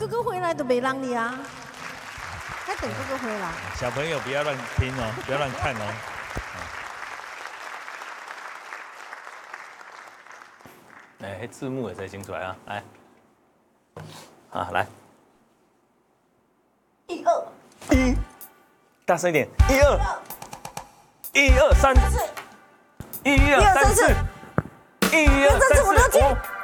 哥回来都没让你啊，在等哥哥回来。 小朋友不要乱听哦，不要乱看哦。哎，字幕也才清出来啊！来，啊来 1、2、 1，大声一点，1、2、1、2、3、1、2、3、4、1、2、3、4、5。